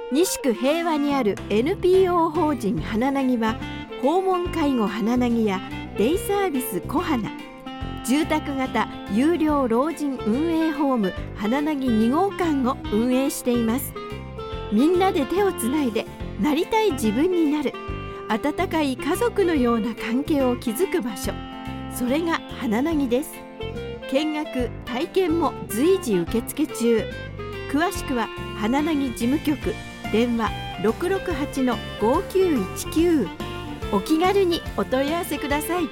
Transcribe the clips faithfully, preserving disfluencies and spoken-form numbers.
西区平和にある エヌピーオー 法人花なぎは、訪問介護花なぎやデイサービス小花、住宅型有料老人運営ホーム花なぎに号館を運営しています。みんなで手をつないでなりたい自分になる、温かい家族のような関係を築く場所、それが花なぎです。見学体験も随時受付中。詳しくは花なぎ事務局、電話 ろくろくはちのごきゅういちきゅう、お気軽にお問い合わせください。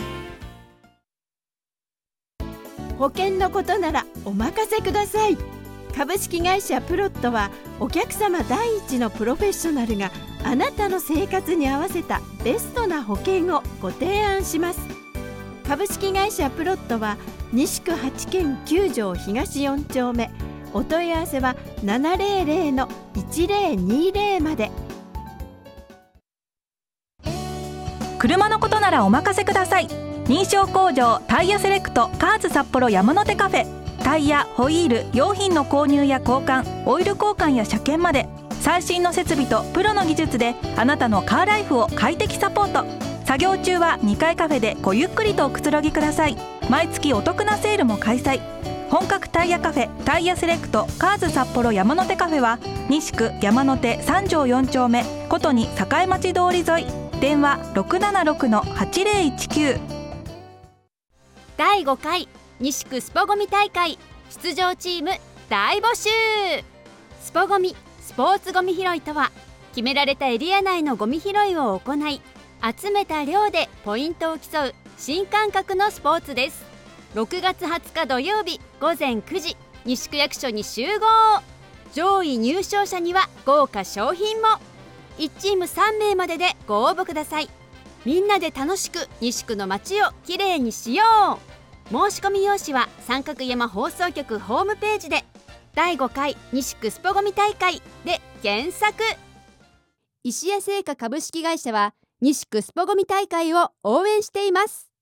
保険のことならお任せください。株式会社プロットは、お客様第一のプロフェッショナルがあなたの生活に合わせたベストな保険をご提案します。株式会社プロットは西区はちけんきゅう条東よん丁目、お問い合わせは ななぜろぜろのいちぜろにぜろ まで。 車のことならお任せください。認証工場タイヤセレクトカーズ札幌山の手カフェ、タイヤ、ホイール、用品の購入や交換、オイル交換や車検まで、最新の設備とプロの技術であなたのカーライフを快適サポート。作業中はにかいカフェでごゆっくりとおくつろぎください。毎月お得なセールも開催。本格タイヤカフェタイヤセレクトカーズ札幌山の手カフェは、西区山の手さん条よん丁目、ことに栄町通り沿い、電話 ろくななろくのはちぜろいちきゅう。 だいごかい西区スポゴミ大会出場チーム大募集。スポゴミスポーツゴミ拾いとは、決められたエリア内のゴミ拾いを行い、集めた量でポイントを競う新感覚のスポーツです。ろくがつはつか土曜日ごぜんくじ、西区役所に集合。上位入賞者には豪華賞品も。いちチームさんめいまででご応募ください。みんなで楽しく西区の街をきれいにしよう。申し込み用紙は三角山放送局ホームページで、だいごかい西区スポゴミ大会で検索。石屋製菓株式会社は西区スポゴミ大会を応援しています。